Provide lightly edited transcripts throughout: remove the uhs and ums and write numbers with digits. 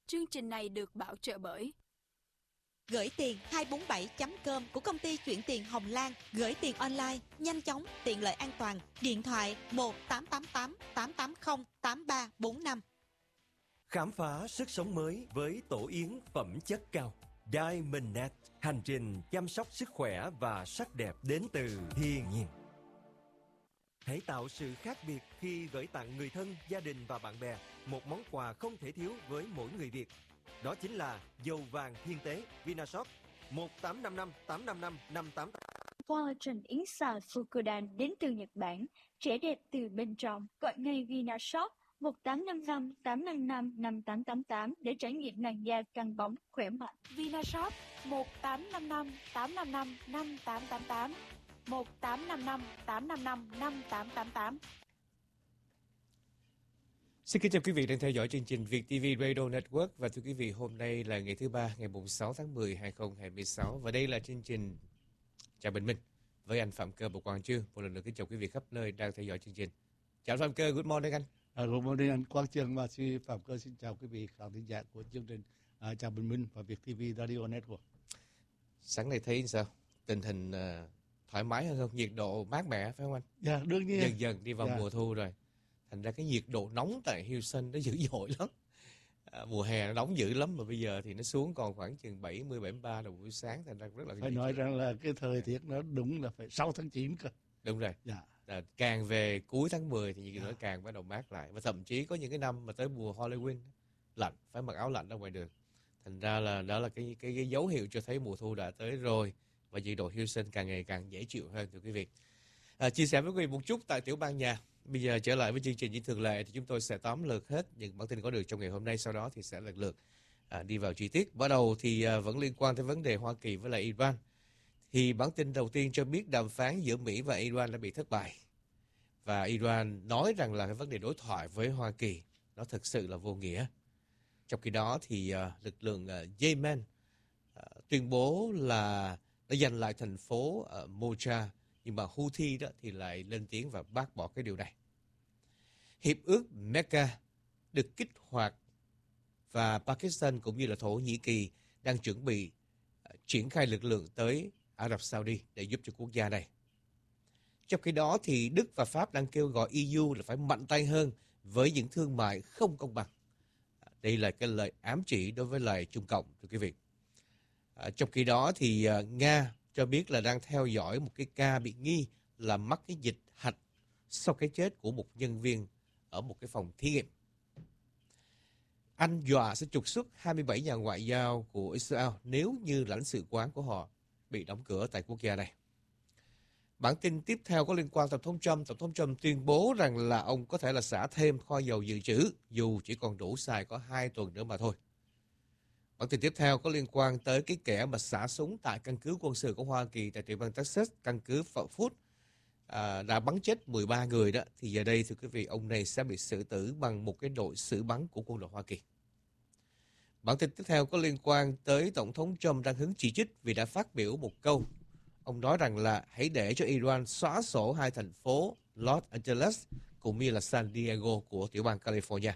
Chương trình này được bảo trợ bởi Gửi tiền 247.com của công ty chuyển tiền Hồng Lan. Gửi tiền online, nhanh chóng, tiện lợi an toàn. Điện thoại 1-888-880-8345. Khám phá sức sống mới với tổ yến phẩm chất cao. Diamondnet, hành trình chăm sóc sức khỏe và sắc đẹp đến từ thiên nhiên. Hãy tạo sự khác biệt khi gửi tặng người thân, gia đình và bạn bè một món quà không thể thiếu với mỗi người Việt. Đó chính là dầu vàng thiên tế Vinashop 185585558. Collagen yến xào Fukudan đến từ Nhật Bản, trẻ đẹp từ bên trong. Gọi ngay Vinashop 1855 855 5888 để trải nghiệm làn da căng bóng khỏe mạnh. Vinashop 1855 855 5888 1855 855 5888. Xin kính chào quý vị đang theo dõi chương trình Việt TV Radio Network. Và thưa quý vị, hôm nay là ngày thứ ba, ngày 6 tháng 10, 2026. Và đây là chương trình Chào Bình Minh với anh Phạm Cơ và Quang Chương. Một lần nữa kính chào quý vị khắp nơi đang theo dõi chương trình. Chào anh Phạm Cơ, good morning anh. Good morning anh Quang Chương và chị Phạm Cơ, xin chào quý vị khán thính giả của chương trình Chào Bình Minh và Việt TV Radio Network. Sáng nay thấy sao? Tình hình thoải mái hơn không? Nhiệt độ mát mẻ phải không anh? Dạ, đương nhiên. Dần dần đi vào mùa thu rồi. Thành ra cái nhiệt độ nóng tại Houston nó dữ dội lắm. Mùa hè nó nóng dữ lắm mà bây giờ thì nó xuống còn khoảng chừng 70-73 độ buổi sáng, thành ra rất là phải nói rằng là cái thời tiết nó đúng là phải sau tháng 9 cơ. Đúng rồi. Dạ. Càng về cuối tháng 10 thì nhiệt độ nó càng bắt đầu mát lại, và thậm chí có những cái năm mà tới mùa Halloween lạnh, phải mặc áo lạnh ra ngoài đường. Thành ra là đó là cái dấu hiệu cho thấy mùa thu đã tới rồi, và nhiệt độ Houston càng ngày càng dễ chịu hơn thưa quý vị. Chia sẻ với quý vị một chút tại tiểu bang nhà. Bây giờ trở lại với chương trình như thường lệ thì chúng tôi sẽ tóm lược hết những bản tin có được trong ngày hôm nay, sau đó thì sẽ lần lượt đi vào chi tiết. Bắt đầu thì vẫn liên quan tới vấn đề Hoa Kỳ với lại Iran. Thì bản tin đầu tiên cho biết đàm phán giữa Mỹ và Iran đã bị thất bại. Và Iran nói rằng là cái vấn đề đối thoại với Hoa Kỳ nó thực sự là vô nghĩa. Trong khi đó thì lực lượng Yemen tuyên bố là đã giành lại thành phố Mocha, nhưng mà Houthi đó thì lại lên tiếng và bác bỏ cái điều này. Hiệp ước Mecca được kích hoạt và Pakistan cũng như là Thổ Nhĩ Kỳ đang chuẩn bị triển khai lực lượng tới Ả Rập Saudi để giúp cho quốc gia này. Trong khi đó thì Đức và Pháp đang kêu gọi EU là phải mạnh tay hơn với những thương mại không công bằng. Đây là cái lời ám chỉ đối với lại Trung Cộng, thưa quý vị. Trong khi đó thì Nga cho biết là đang theo dõi một cái ca bị nghi là mắc cái dịch hạch sau cái chết của một nhân viên ở một cái phòng thí nghiệm. Anh dọa sẽ trục xuất 27 nhà ngoại giao của Israel nếu như lãnh sự quán của họ bị đóng cửa tại quốc gia này. Bản tin tiếp theo có liên quan Tổng thống Trump. Tổng thống Trump tuyên bố rằng là ông có thể là xả thêm kho dầu dự trữ dù chỉ còn đủ xài có 2 tuần nữa mà thôi. Bản tin tiếp theo có liên quan tới cái kẻ mà xả súng tại căn cứ quân sự của Hoa Kỳ tại tiểu bang Texas, căn cứ Fort đã bắn chết 13 người đó. Thì giờ đây thưa quý vị, ông này sẽ bị xử tử bằng một cái đội xử bắn của quân đội Hoa Kỳ. Bản tin tiếp theo có liên quan tới Tổng thống Trump đang hứng chỉ trích vì đã phát biểu một câu. Ông nói rằng là hãy để cho Iran xóa sổ 2 thành phố Los Angeles cũng như là San Diego của tiểu bang California.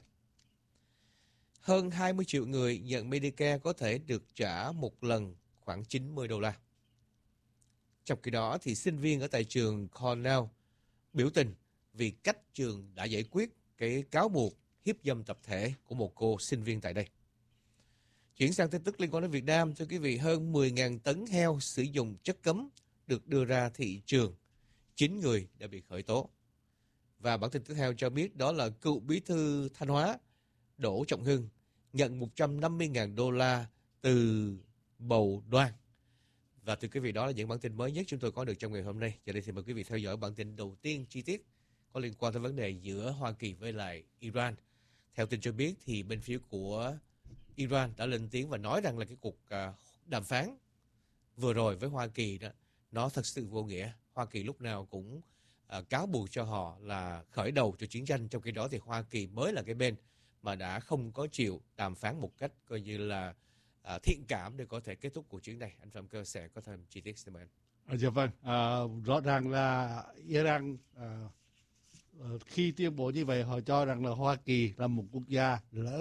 Hơn 20 triệu người nhận Medicare có thể được trả một lần khoảng $90. Trong khi đó thì sinh viên ở tại trường Cornell biểu tình vì cách trường đã giải quyết cái cáo buộc hiếp dâm tập thể của một cô sinh viên tại đây. Chuyển sang tin tức liên quan đến Việt Nam, thưa quý vị, hơn 10.000 tấn heo sử dụng chất cấm được đưa ra thị trường. 9 người đã bị khởi tố. Và bản tin tiếp theo cho biết đó là cựu bí thư Thanh Hóa Đỗ Trọng Hưng nhận $150.000 từ Bầu Đoan. Và thưa quý vị, đó là những bản tin mới nhất chúng tôi có được trong ngày hôm nay. Giờ đây thì mời quý vị theo dõi bản tin đầu tiên chi tiết có liên quan tới vấn đề giữa Hoa Kỳ với lại Iran. Theo tin cho biết thì bên phía của Iran đã lên tiếng và nói rằng là cái cuộc đàm phán vừa rồi với Hoa Kỳ đó nó thật sự vô nghĩa. Hoa Kỳ lúc nào cũng cáo buộc cho họ là khởi đầu cho chiến tranh, trong khi đó thì Hoa Kỳ mới là cái bên mà đã không có chịu đàm phán một cách coi như là thiện cảm để có thể kết thúc cuộc chiến này. Anh Phạm Cơ sẽ có thêm chi tiết, xin mời anh. Dạ vâng, rõ ràng là Iran khi tuyên bố như vậy họ cho rằng là Hoa Kỳ là một quốc gia lớn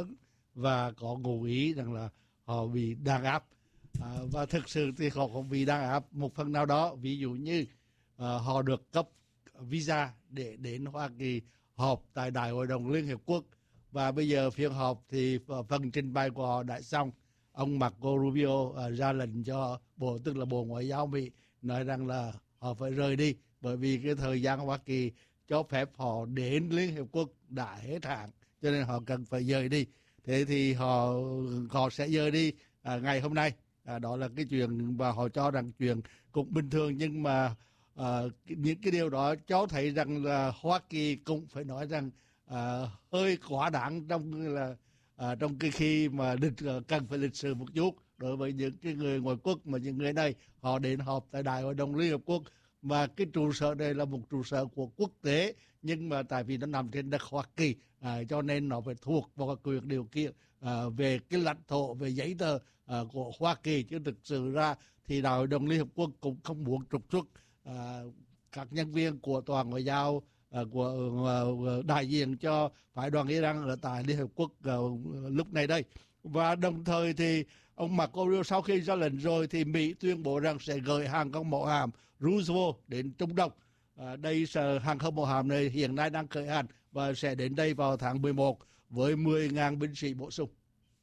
và có ngụ ý rằng là họ bị đàn áp. Và thực sự thì họ cũng bị đàn áp một phần nào đó, ví dụ như họ được cấp visa để đến Hoa Kỳ họp tại Đại hội đồng Liên Hiệp Quốc, và bây giờ phiên họp thì phần trình bày của họ đã xong. Ông Marco Rubio ra lệnh cho tức là Bộ Ngoại giao Mỹ, nói rằng là họ phải rời đi, bởi vì cái thời gian Hoa Kỳ cho phép họ đến Liên Hiệp Quốc đã hết hạn, cho nên họ cần phải rời đi. Thế thì họ sẽ rời đi ngày hôm nay. Đó là cái chuyện mà họ cho rằng chuyện cũng bình thường, nhưng mà những cái điều đó cho thấy rằng là Hoa Kỳ cũng phải nói rằng hơi quá đáng trong cái khi mà cần phải lịch sự một chút đối với những cái người ngoại quốc, mà những người này họ đến họp tại Đại hội đồng Liên Hợp Quốc, mà cái trụ sở đây là một trụ sở của quốc tế, nhưng mà tại vì nó nằm trên đất Hoa Kỳ, cho nên nó phải thuộc vào quyền điều kiện về cái lãnh thổ, về giấy tờ của Hoa Kỳ, chứ thực sự ra thì Đại hội đồng Liên Hợp Quốc cũng không muốn trục xuất các nhân viên của Tòa Ngoại giao của đại diện cho phái đoàn Iran ở tại Liên Hợp Quốc lúc này đây. Và đồng thời thì ông Marco Rubio sau khi ra lệnh rồi thì Mỹ tuyên bố rằng sẽ gửi hàng không mẫu hạm Roosevelt đến Trung Đông. Đây hàng không mẫu hạm này hiện nay đang khởi hành và sẽ đến đây vào tháng 11 với 10.000 binh sĩ bổ sung.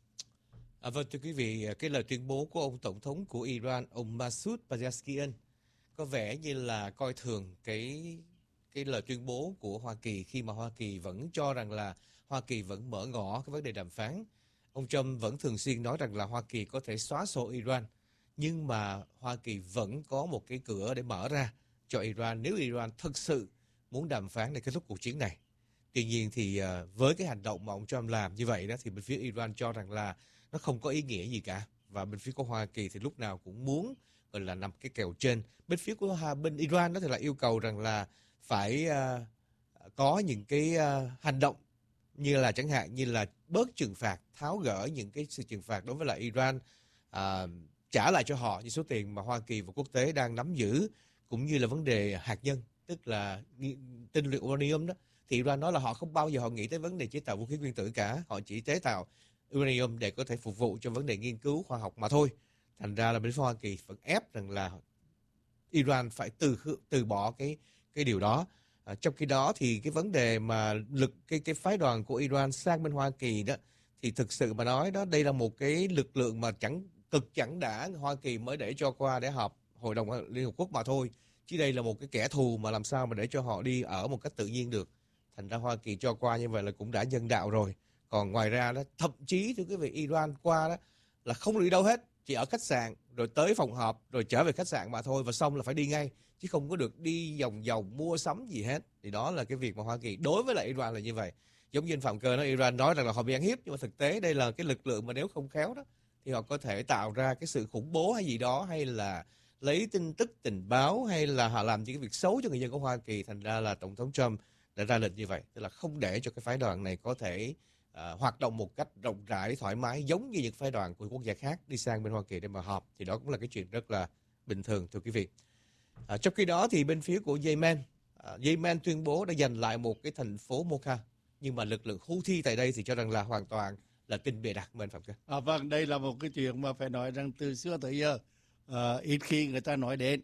Vâng, thưa quý vị, cái lời tuyên bố của ông Tổng thống của Iran, ông Masoud Pezeshkian, có vẻ như là coi thường cái lời tuyên bố của Hoa Kỳ, khi mà Hoa Kỳ vẫn cho rằng là Hoa Kỳ vẫn mở ngỏ cái vấn đề đàm phán. Ông Trump vẫn thường xuyên nói rằng là Hoa Kỳ có thể xóa sổ Iran, nhưng mà Hoa Kỳ vẫn có một cái cửa để mở ra cho Iran nếu Iran thực sự muốn đàm phán để kết thúc cuộc chiến này. Tuy nhiên thì với cái hành động mà ông Trump làm như vậy đó, thì bên phía Iran cho rằng là nó không có ý nghĩa gì cả, và bên phía của Hoa Kỳ thì lúc nào cũng muốn gọi là nằm cái kèo trên. Bên phía của bên Iran đó thì là yêu cầu rằng là phải có những cái hành động như là chẳng hạn như là bớt trừng phạt, tháo gỡ những cái sự trừng phạt đối với lại Iran, trả lại cho họ những số tiền mà Hoa Kỳ và quốc tế đang nắm giữ, cũng như là vấn đề hạt nhân, tức là tinh luyện uranium đó. Thì Iran nói là họ không bao giờ họ nghĩ tới vấn đề chế tạo vũ khí nguyên tử cả, họ chỉ chế tạo uranium để có thể phục vụ cho vấn đề nghiên cứu khoa học mà thôi. Thành ra là bên phía Hoa Kỳ vẫn ép rằng là Iran phải từ bỏ cái điều đó. Trong khi đó thì cái vấn đề mà cái phái đoàn của Iran sang bên Hoa Kỳ đó, thì thực sự mà nói đó, đây là một cái lực lượng mà chẳng đã Hoa Kỳ mới để cho qua để họp Hội đồng Liên Hợp Quốc mà thôi, chứ đây là một cái kẻ thù mà làm sao mà để cho họ đi ở một cách tự nhiên được. Thành ra Hoa Kỳ cho qua như vậy là cũng đã nhân đạo rồi. Còn ngoài ra đó, thậm chí thưa quý vị, Iran qua đó là không đi đâu hết, chỉ ở khách sạn rồi tới phòng họp rồi trở về khách sạn mà thôi, và xong là phải đi ngay, chứ không có được đi vòng mua sắm gì hết. Thì đó là cái việc mà Hoa Kỳ đối với lại Iran là như vậy. Giống như anh Phạm Cơ nói, Iran nói rằng là họ bị ăn hiếp, nhưng mà thực tế đây là cái lực lượng mà nếu không khéo đó thì họ có thể tạo ra cái sự khủng bố hay gì đó, hay là lấy tin tức tình báo, hay là họ làm những cái việc xấu cho người dân của Hoa Kỳ. Thành ra là Tổng thống Trump đã ra lệnh như vậy, tức là không để cho cái phái đoàn này có thể hoạt động một cách rộng rãi, thoải mái giống như những phái đoàn của quốc gia khác đi sang bên Hoa Kỳ để mà họp. Thì đó cũng là cái chuyện rất là bình thường, thưa quý vị. Trong khi đó thì bên phía của Yemen tuyên bố đã giành lại một cái thành phố Mocha, nhưng mà lực lượng Houthi tại đây thì cho rằng là hoàn toàn là tin bịa đặt. Bên Phạm Cơ. Vâng, đây là một cái chuyện mà phải nói rằng từ xưa tới giờ ít khi người ta nói đến.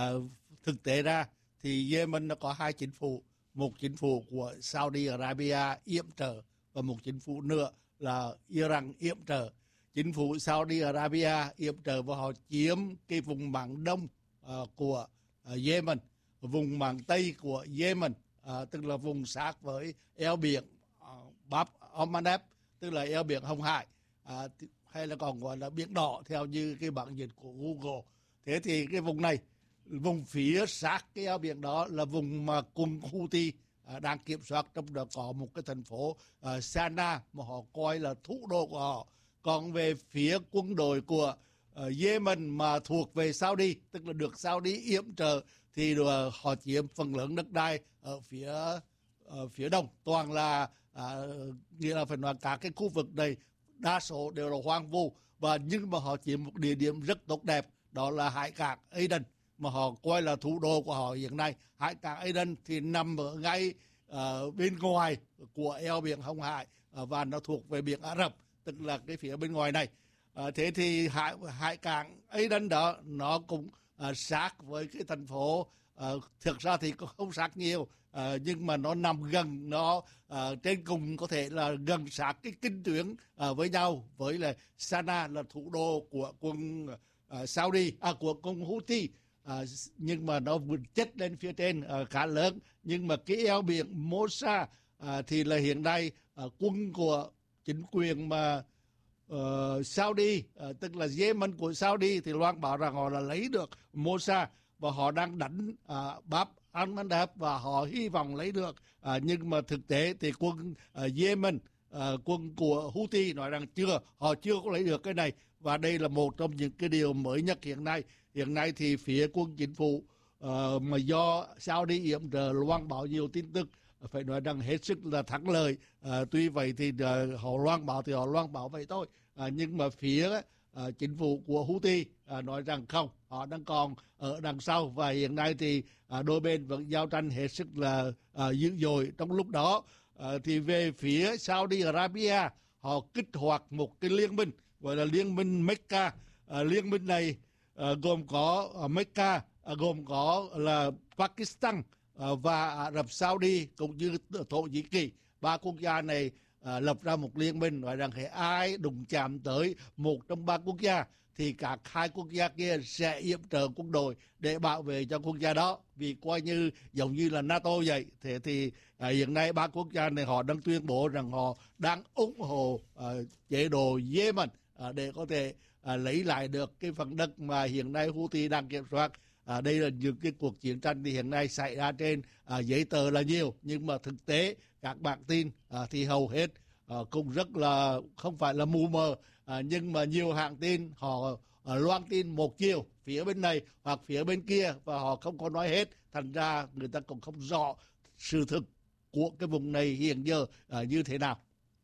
Thực tế ra thì Yemen nó có hai chính phủ, một chính phủ của Saudi Arabia yểm trợ và một chính phủ nữa là Iran yểm trợ. Chính phủ Saudi Arabia yểm trợ và họ chiếm cái vùng mạn đông của Yemen, vùng mạn tây của Yemen, tức là vùng sát với eo biển Bab el-Mandeb, tức là eo biển Hồng Hải, hay là còn gọi là biển đỏ theo như cái bản dịch của Google. Thế thì cái vùng này, vùng phía sát cái eo biển đó là vùng mà quân Houthi đang kiểm soát, trong đó có một cái thành phố Sanaa mà họ coi là thủ đô của họ. Còn về phía quân đội của Yemen mà thuộc về Saudi, tức là được Saudi yểm trợ, thì họ chiếm phần lớn đất đai ở phía đông, toàn là nghĩa là phải nói cả cái khu vực này đa số đều là hoang vu, và nhưng mà họ chiếm một địa điểm rất tốt đẹp, đó là hải cảng Aden mà họ coi là thủ đô của họ hiện nay. Hải cảng Aden thì nằm ở ngay bên ngoài của eo biển Hồng Hải, và nó thuộc về biển Ả Rập, tức là cái phía bên ngoài này. Thế thì hải cảng Aden đó nó cũng sát với cái thành phố, thực ra thì không sát nhiều, nhưng mà nó nằm gần, nó trên cùng có thể là gần sát cái kinh tuyến với nhau, với là Sanaa là thủ đô của quân Saudi, của quân Houthi, nhưng mà nó vượt chất lên phía trên khá lớn. Nhưng mà cái eo biển Mosa thì là hiện nay quân của chính quyền mà Saudi, tức là Yemen của Saudi, thì loan báo rằng họ là lấy được Mosa và họ đang đánh Bab al-Mandab và họ hy vọng lấy được, nhưng mà thực tế thì quân Yemen, quân của Houthi nói rằng họ chưa có lấy được cái này. Và đây là một trong những cái điều mới nhất hiện nay thì phía quân chính phủ mà do Saudi yểm trợ loan báo nhiều tin tức phải nói rằng hết sức là thắng lợi. Tuy vậy thì họ loan báo vậy thôi, nhưng mà phía chính phủ của Houthi nói rằng không, họ đang còn ở đằng sau, và hiện nay thì đôi bên vẫn giao tranh hết sức là dữ dội. Trong lúc đó thì về phía Saudi Arabia, họ kích hoạt một cái liên minh gọi là liên minh Mecca. Liên minh này gồm có Mecca, gồm có là Pakistan và Ả Rập Saudi cũng như Thổ Nhĩ Kỳ. Ba quốc gia này lập ra một liên minh, nói rằng hệ ai đụng chạm tới một trong ba quốc gia thì cả hai quốc gia kia sẽ yểm trợ quân đội để bảo vệ cho quốc gia đó, vì coi như giống như là NATO vậy. Thế thì hiện nay ba quốc gia này họ đang tuyên bố rằng họ đang ủng hộ chế độ Yemen để có thể lấy lại được cái phần đất mà hiện nay Houthi đang kiểm soát. Đây là những cái cuộc chiến tranh thì hiện nay xảy ra trên giấy tờ là nhiều, nhưng mà thực tế các bản tin thì hầu hết cũng rất là không phải là mù mờ, nhưng mà nhiều hãng tin họ loan tin một chiều, phía bên này hoặc phía bên kia, và họ không có nói hết, thành ra người ta cũng không rõ sự thực của cái vùng này hiện giờ như thế nào.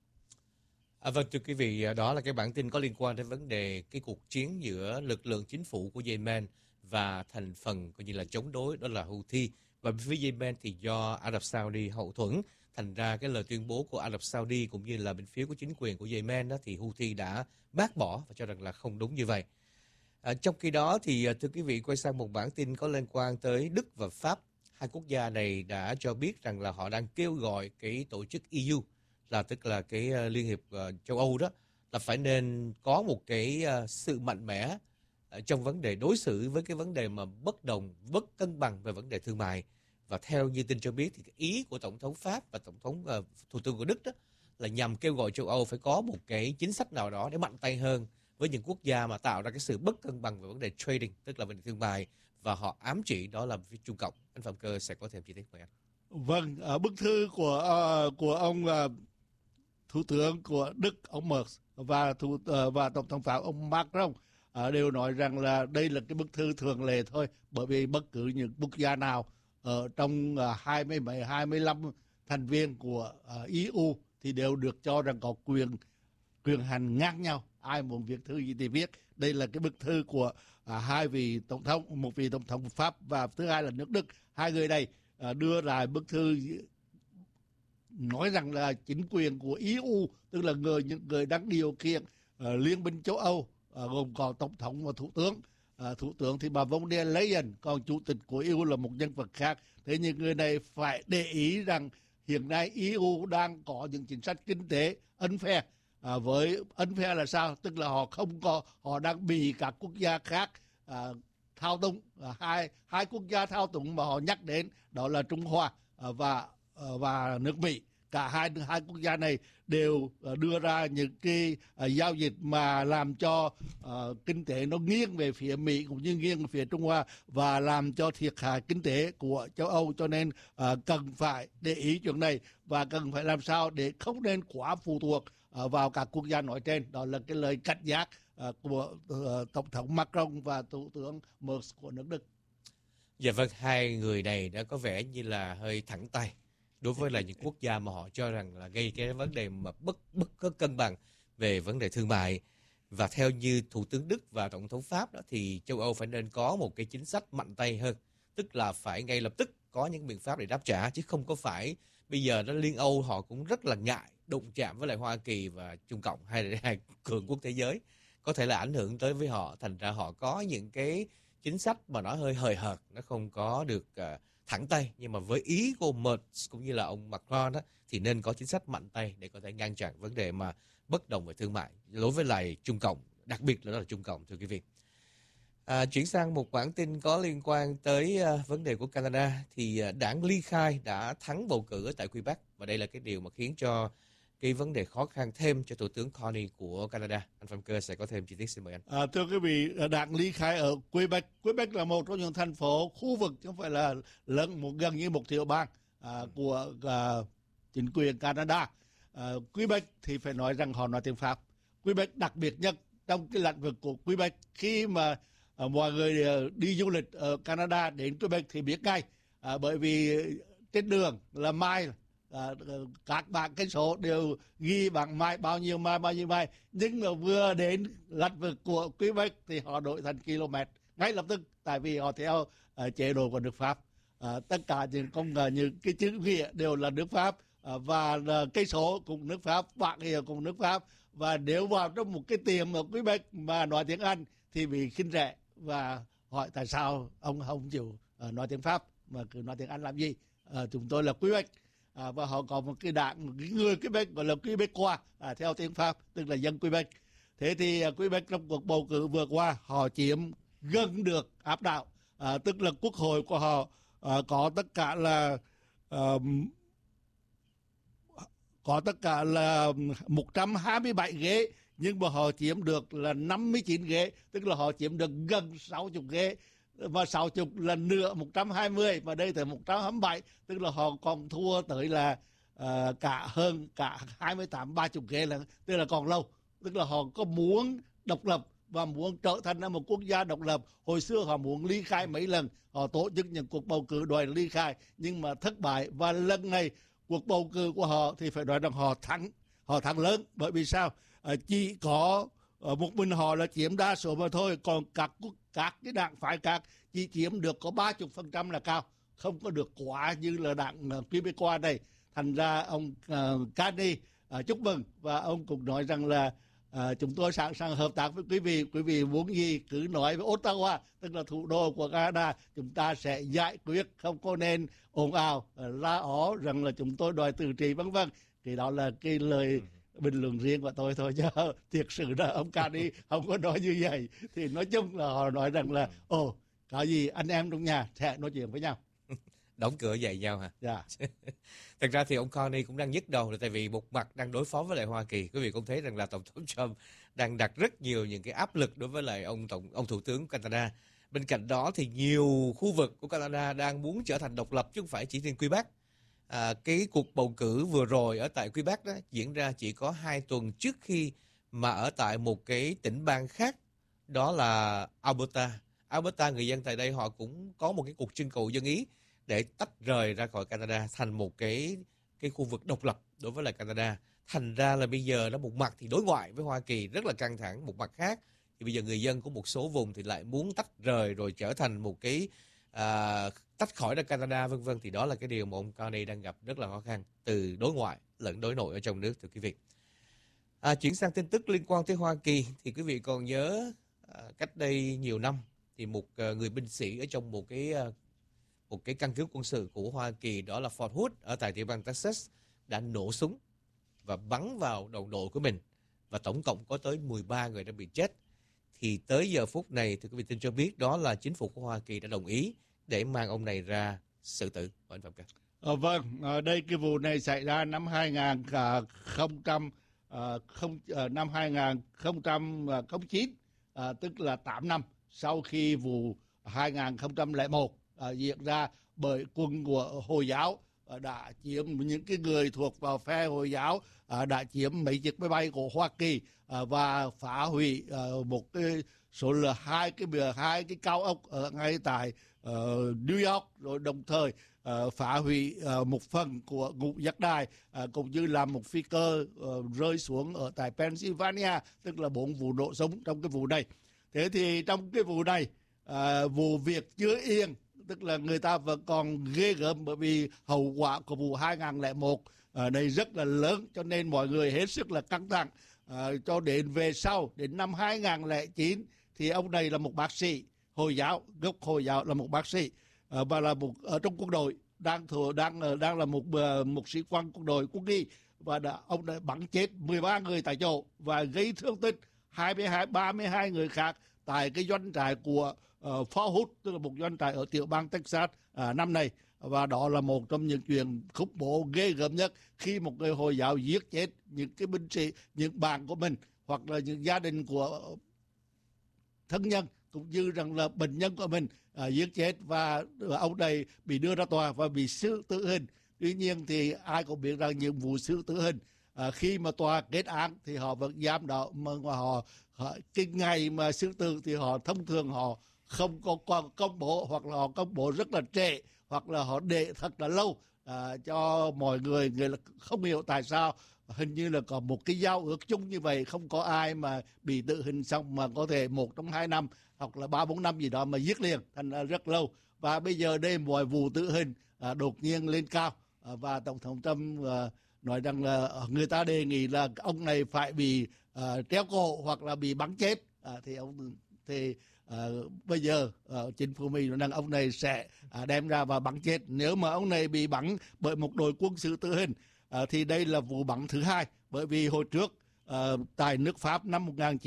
Vâng, thưa quý vị, đó là cái bản tin có liên quan đến vấn đề cái cuộc chiến giữa lực lượng chính phủ của Yemen và thành phần coi như là chống đối, đó là Houthi. Và phía Yemen thì do Ả Rập Saudi hậu thuẫn, thành ra cái lời tuyên bố của Ả Rập Saudi cũng như là bên phía của chính quyền của Yemen đó, thì Houthi đã bác bỏ và cho rằng là không đúng như vậy. Trong khi đó thì thưa quý vị, quay sang một bản tin có liên quan tới Đức và Pháp. Hai quốc gia này đã cho biết rằng là họ đang kêu gọi cái tổ chức EU, là tức là cái Liên hiệp châu Âu đó, là phải nên có một cái sự mạnh mẽ trong vấn đề đối xử với cái vấn đề mà bất cân bằng về vấn đề thương mại. Và theo như tin cho biết thì cái ý của Tổng thống Pháp và Thủ tướng của Đức đó là nhằm kêu gọi châu Âu phải có một cái chính sách nào đó để mạnh tay hơn với những quốc gia mà tạo ra cái sự bất cân bằng về vấn đề trading, tức là vấn đề thương mại, và họ ám chỉ đó là phía Trung Cộng. Anh Phạm Cơ sẽ có thêm chi tiết của anh. Vâng, bức thư của ông Thủ tướng của Đức, ông Merz, và Tổng thống Pháp, ông Macron, đều nói rằng là đây là cái bức thư thường lệ thôi, bởi vì bất cứ những quốc gia nào ở trong 25 thành viên của EU thì đều được cho rằng có quyền hành ngang nhau, ai muốn viết thư gì thì viết. Đây là cái bức thư của hai vị tổng thống, một vị tổng thống Pháp và thứ hai là nước Đức. Hai người này đưa lại bức thư nói rằng là chính quyền của EU, tức là những người đang điều khiển Liên minh châu Âu, gồm có tổng thống và thủ tướng. Thủ tướng thì bà von der Leyen, còn chủ tịch của EU là một nhân vật khác. Thế nhưng người này phải để ý rằng hiện nay EU đang có những chính sách kinh tế unfair. Với unfair là sao? Tức là họ đang bị các quốc gia khác thao túng. Hai quốc gia thao túng mà họ nhắc đến đó là Trung Hoa và nước Mỹ. Cả hai quốc gia này đều đưa ra những cái giao dịch mà làm cho kinh tế nó nghiêng về phía Mỹ cũng như nghiêng về phía Trung Hoa, và làm cho thiệt hại kinh tế của châu Âu. Cho nên cần phải để ý chuyện này và cần phải làm sao để không nên quá phụ thuộc vào các quốc gia nói trên. Đó là cái lời cảnh giác của Tổng thống Macron và Thủ tướng Merz của nước Đức. Dạ vâng, hai người này đã có vẻ như là hơi thẳng tay đối với là những quốc gia mà họ cho rằng là gây cái vấn đề mà bất có cân bằng về vấn đề thương mại. Và theo như Thủ tướng Đức và Tổng thống Pháp đó, thì châu Âu phải nên có một cái chính sách mạnh tay hơn, tức là phải ngay lập tức có những biện pháp để đáp trả, chứ không có phải bây giờ đó Liên Âu họ cũng rất là ngại đụng chạm với lại Hoa Kỳ và Trung Cộng, hai cường quốc thế giới, có thể là ảnh hưởng tới với họ, thành ra họ có những cái chính sách mà nó hơi hời hợt, nó không có được thẳng tay. Nhưng mà với ý của ông Merz cũng như là ông Macron đó, thì nên có chính sách mạnh tay để có thể ngăn chặn vấn đề mà bất đồng về thương mại đối với lại Trung Cộng, đặc biệt là đó là Trung Cộng, thưa quý vị. Chuyển sang một bản tin có liên quan tới vấn đề của Canada, thì đảng Ly Khai đã thắng bầu cử ở tại Quebec, và đây là cái điều mà khiến cho cái vấn đề khó khăn thêm cho Thủ tướng Carney của Canada. Anh Phạm Cơ sẽ có thêm chi tiết, xin mời anh. Thưa quý vị, đảng Ly Khai ở Quebec. Quebec là một trong những thành phố khu vực, chứ không phải là lớn, gần như một tiểu bang của chính quyền Canada. Quebec thì phải nói rằng họ nói tiếng Pháp. Quebec đặc biệt nhất trong cái lĩnh vực của Quebec. Khi mà mọi người đi du lịch ở Canada đến Quebec thì biết ngay, bởi vì trên đường là mile, các bảng cây số đều ghi bằng mile, bao nhiêu mile, nhưng mà vừa đến lĩnh vực của Quebec thì họ đổi thành km ngay lập tức, tại vì họ theo chế độ của nước Pháp. Tất cả những cái chữ nghĩa đều là nước Pháp, và cây số cũng nước Pháp, bảng hiệu cũng nước Pháp. Và nếu vào trong một cái tiệm ở Quebec mà nói tiếng Anh thì bị khinh rẻ và hỏi tại sao ông không chịu nói tiếng Pháp mà cứ nói tiếng Anh làm gì. Chúng tôi là Quebec, và họ có một cái đảng, một cái người Quebec gọi là Quebecois, theo tiếng Pháp, tức là dân Quebec. Thế thì Quebec trong cuộc bầu cử vừa qua họ chiếm gần được áp đảo, tức là quốc hội của họ có tất cả là 127 ghế, nhưng mà họ chiếm được là 59 ghế, tức là họ chiếm được gần 60 ghế, và 60 là nửa 120, và đây tới 127, tức là họ còn thua tới là hơn cả 28-30 ghế, là tức là còn lâu. Tức là họ có muốn độc lập và muốn trở thành một quốc gia độc lập. Hồi xưa họ muốn ly khai mấy lần, họ tổ chức những cuộc bầu cử đòi ly khai nhưng mà thất bại, và lần này cuộc bầu cử của họ thì phải nói rằng họ thắng lớn. Bởi vì sao? Chỉ có một mình họ là chiếm đa số mà thôi, còn các cái đảng phái khác chỉ chiếm được có 30% là cao, không có được quá như là đảng Quebecois này. Thành ra ông Carney chúc mừng, và ông cũng nói rằng là chúng tôi sẵn sàng hợp tác với quý vị muốn gì cứ nói với Ottawa, tức là thủ đô của Canada, chúng ta sẽ giải quyết, không có nên ồn ào la ó rằng là chúng tôi đòi tự trị vân vân. Thì đó là cái lời bình luận riêng của tôi thôi, chứ thiệt sự là ông Carney không có nói như vậy. Thì nói chung là họ nói rằng là có gì anh em trong nhà sẽ nói chuyện với nhau, Đóng cửa dạy nhau hả? Dạ. Thật ra thì ông Carney cũng đang nhức đầu, là tại vì một mặt đang đối phó với lại Hoa Kỳ. Quý vị cũng thấy rằng là Tổng thống Trump đang đặt rất nhiều những cái áp lực đối với lại ông Thủ tướng Canada. Bên cạnh đó thì nhiều khu vực của Canada đang muốn trở thành độc lập, chứ không phải chỉ riêng Quebec. Cái cuộc bầu cử vừa rồi ở tại Quebec đó diễn ra chỉ có 2 tuần trước khi mà ở tại một cái tỉnh bang khác, đó là Alberta. Alberta, người dân tại đây họ cũng có một cái cuộc trưng cầu dân ý để tách rời ra khỏi Canada thành một cái khu vực độc lập đối với lại Canada. Thành ra là bây giờ nó một mặt thì đối ngoại với Hoa Kỳ rất là căng thẳng, một mặt khác thì bây giờ người dân của một số vùng thì lại muốn tách rời rồi trở thành một cái tách khỏi ra Canada vân vân. Thì đó là cái điều mà ông Carney đang gặp rất là khó khăn, từ đối ngoại lẫn đối nội ở trong nước, thưa quý vị. Chuyển sang tin tức liên quan tới Hoa Kỳ thì quý vị còn nhớ cách đây nhiều năm thì một người binh sĩ ở trong một cái căn cứ quân sự của Hoa Kỳ, đó là Fort Hood ở tại tiểu bang Texas, đã nổ súng và bắn vào đồng đội của mình, và tổng cộng có tới 13 người đã bị chết. Thì tới giờ phút này thì quý vị tin cho biết đó là chính phủ của Hoa Kỳ đã đồng ý để mang ông này ra xử tử. Anh Phạm Cơ. Vâng, đây cái vụ này xảy ra năm 2009, tức là 8 năm sau khi vụ 2001 diễn ra, bởi quân của Hồi giáo đã chiếm, những cái người thuộc vào phe Hồi giáo đã chiếm mấy chiếc máy bay của Hoa Kỳ và phá hủy một cái số là hai cái cao ốc ở ngay tại New York, rồi đồng thời phá hủy một phần của ngũ giác đài, cũng như làm một phi cơ rơi xuống ở tại Pennsylvania, tức là 4 vụ nổ súng trong cái vụ này. Thế thì trong cái vụ này, vụ việc chưa yên, tức là người ta vẫn còn ghê gớm, bởi vì hậu quả của vụ 2001 ở đây rất là lớn, cho nên mọi người hết sức là căng thẳng. Cho đến về sau, đến năm 2009 thì ông này là một bác sĩ Hồi giáo, gốc Hồi giáo, là một bác sĩ và là một ở trong quân đội, đang là một sĩ quan quân đội quân y, và ông đã bắn chết 13 người tại chỗ và gây thương tích 32 người khác tại cái doanh trại của Fort Hood, tức là một doanh trại ở tiểu bang Texas năm nay. Và đó là một trong những chuyện khủng bố ghê gớm nhất, khi một người Hồi giáo giết chết những cái binh sĩ, những bạn của mình hoặc là những gia đình của thân nhân cũng như rằng là bệnh nhân của mình giết chết, và ông này bị đưa ra tòa và bị xử tử hình. Tuy nhiên thì ai cũng biết rằng những vụ xử tử hình khi mà tòa kết án thì họ vẫn giam đó, mà họ cái ngày mà xử tử thì họ thông thường họ không có công bố, hoặc là họ công bố rất là trễ, hoặc là họ để thật là lâu cho mọi người là không hiểu tại sao. Hình như là có một cái giao ước chung như vậy, không có ai mà bị tử hình xong mà có thể 1 trong 2 năm hoặc là 3-4 năm gì đó mà giết liền, thành ra rất lâu. Và bây giờ đây mọi vụ tử hình đột nhiên lên cao, và Tổng thống Trump nói rằng là người ta đề nghị là ông này phải bị treo cổ hoặc là bị bắn chết. Bây giờ chính phủ Mỹ nói rằng ông này sẽ đem ra và bắn chết. Nếu mà ông này bị bắn bởi một đội quân sự tử hình thì đây là vụ bắn thứ hai, bởi vì hồi trước tại nước Pháp năm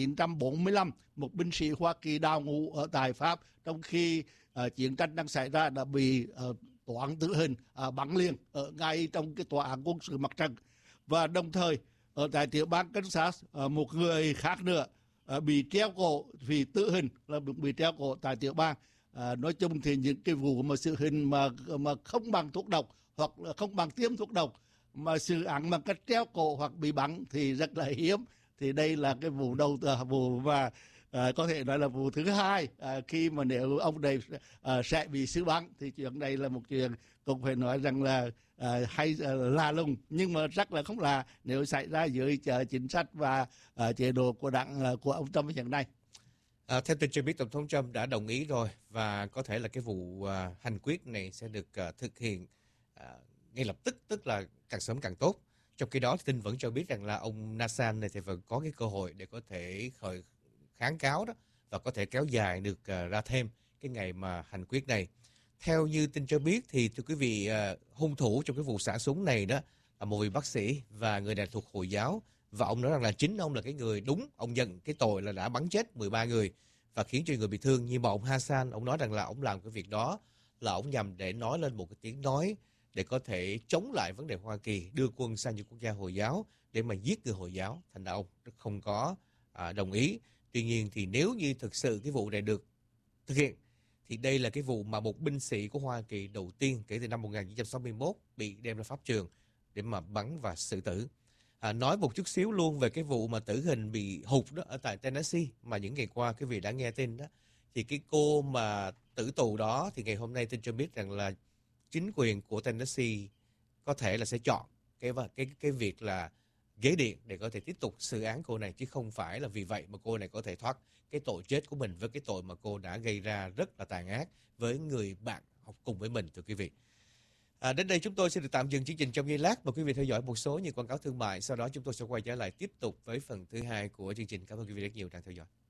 1945, một binh sĩ Hoa Kỳ đào ngũ ở tại Pháp trong khi chiến tranh đang xảy ra đã bị tòa án tử hình bắn liền ở ngay trong cái tòa án quân sự mặt trận. Và đồng thời ở tại tiểu bang Kansas, một người khác nữa bị treo cổ vì tử hình, là bị treo cổ tại tiểu bang. Nói chung thì những cái vụ mà xử hình mà không bằng thuốc độc hoặc là không bằng tiêm thuốc độc, mà xử án bằng cách treo cổ hoặc bị bắn thì rất là hiếm. Thì đây là cái vụ đầu vụ và có thể nói là vụ thứ hai khi mà nếu ông này sẽ bị xử bắn, thì chuyện này là một chuyện cũng phải nói rằng là hay lạ lùng, nhưng mà rất là không lạ nếu xảy ra dưới chính sách và chế độ của đảng của ông Trump hiện nay. Theo tin cho biết, Tổng thống Trump đã đồng ý rồi, và có thể là cái vụ hành quyết này sẽ được thực hiện ngay lập tức, tức là càng sớm càng tốt. Trong khi đó, tin vẫn cho biết rằng là ông Nathan này thì vẫn có cái cơ hội để có thể kháng cáo đó, và có thể kéo dài được ra thêm cái ngày mà hành quyết này. Theo như tin cho biết thì thưa quý vị, hung thủ trong cái vụ xả súng này đó là một vị bác sĩ và người này thuộc Hồi giáo, và ông nói rằng là chính ông là cái người đúng, ông nhận cái tội là đã bắn chết 13 người và khiến cho người bị thương. Nhưng mà ông Hassan, ông nói rằng là ông làm cái việc đó là ông nhằm để nói lên một cái tiếng nói để có thể chống lại vấn đề Hoa Kỳ đưa quân sang những quốc gia Hồi giáo để mà giết người Hồi giáo. Thành ra ông không có đồng ý. Tuy nhiên thì nếu như thực sự cái vụ này được thực hiện thì đây là cái vụ mà một binh sĩ của Hoa Kỳ đầu tiên kể từ năm 1961 bị đem ra pháp trường để mà bắn và xử tử. Nói một chút xíu luôn về cái vụ mà tử hình bị hụt đó ở tại Tennessee mà những ngày qua quý vị đã nghe tin đó, thì cái cô mà tử tù đó thì ngày hôm nay tin cho biết rằng là chính quyền của Tennessee có thể là sẽ chọn cái việc là ghế điện để có thể tiếp tục xử án cô này, chứ không phải là vì vậy mà cô này có thể thoát cái tội chết của mình với cái tội mà cô đã gây ra rất là tàn ác với người bạn học cùng với mình, thưa quý vị. Đến đây chúng tôi sẽ được tạm dừng chương trình trong giây lát, mời quý vị theo dõi một số những quảng cáo thương mại, sau đó chúng tôi sẽ quay trở lại tiếp tục với phần thứ hai của chương trình. Cảm ơn quý vị rất nhiều đang theo dõi.